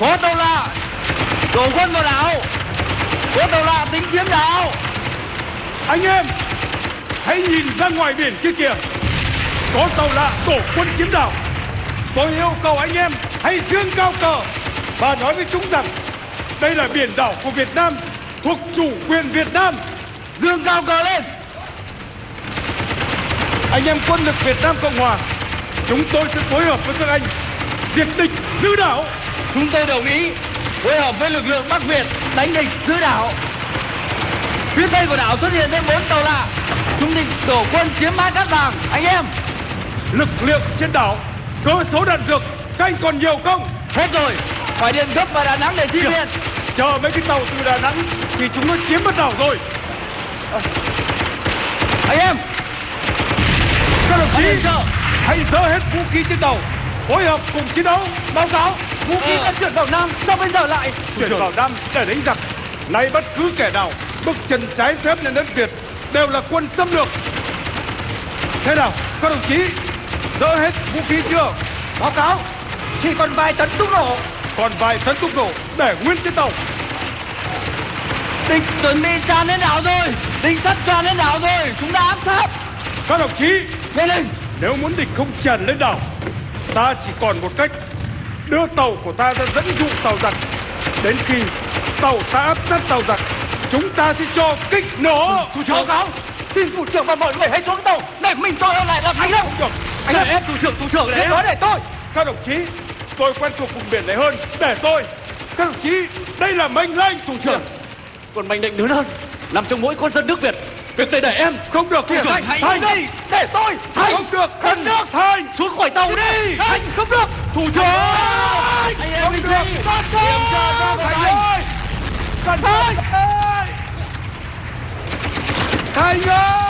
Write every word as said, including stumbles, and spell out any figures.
Có tàu lạ đổ quân vào đảo. Có tàu lạ tính chiếm đảo. Anh em hãy nhìn ra ngoài biển kia kìa, có tàu lạ đổ quân chiếm đảo. Tôi yêu cầu anh em hãy dương cao cờ và nói với chúng rằng đây là biển đảo của Việt Nam, thuộc chủ quyền Việt Nam. Dương cao cờ lên. Anh em quân lực Việt Nam Cộng Hòa, chúng tôi sẽ phối hợp với các anh diệt địch giữ đảo. Chúng tôi đồng ý phối hợp với lực lượng Bắc Việt đánh địch giữ đảo. Phía tây của đảo xuất hiện thêm bốn tàu lạ, chúng định đổ quân chiếm bãi cát vàng. Anh em, Lực lượng trên đảo, cơ số đạn dược các anh còn nhiều không? hết rồi, phải điện gấp vào Đà Nẵng để chi Kìa, viện. chờ mấy cái tàu từ Đà Nẵng thì chúng nó chiếm mất đảo rồi. Anh em, Các đồng anh chí em chờ. hãy dỡ hết vũ khí trên tàu, phối hợp cùng chiến đấu. Báo cáo, vũ khí Ờ. đã chuyển vào Nam, sao bây giờ lại? Chuyển vào Nam để đánh giặc. Nay bất cứ kẻ nào bước chân trái phép lên đất Việt đều là quân xâm lược. Thế nào, các đồng chí dỡ hết vũ khí chưa? Báo cáo, chỉ còn vài tấn thuốc nổ. Còn vài tấn thuốc nổ để nguyên trên tàu. Địch chuẩn bị tràn lên đảo rồi, địch sắp tràn lên đảo rồi, chúng ta áp sát. Các đồng chí, Lên lên. nếu muốn địch không tràn lên đảo, ta chỉ còn một cách: đưa tàu của ta ra dẫn dụ tàu giặc. Đến khi tàu ta áp sát tàu giặc, chúng ta sẽ cho kích nổ. Thủ trưởng báo cáo, xin thủ trưởng và mọi người hãy xuống tàu để mình tôi ở lại làm anh đâu. Được. Anh để ép thủ trưởng, thủ trưởng để Để ép. nói để tôi. Các đồng chí, tôi quen thuộc vùng biển này hơn, để tôi. Các đồng chí, đây là mệnh lệnh. Thủ trưởng, còn mệnh lệnh lớn hơn nằm trong mỗi con dân nước Việt. Việc này để em. Không được. Thủ trưởng, Thành, hãy Thành, đi. Để tôi. Thành. không được. Không được. Thành, Xuống khỏi tàu đi. Thành, không được. thủ trưởng. Anh em Không đi được. đi. Kiểm tra ra Thành Thành. ơi, Thành ơi, Thành ơi.